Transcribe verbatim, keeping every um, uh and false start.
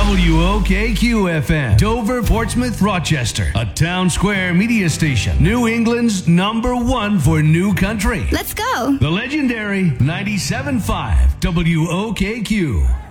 W O K Q F M, Dover, Portsmouth, Rochester, a town square media station. New England's number one for new country. Let's go. The legendary ninety-seven point five W O K Q.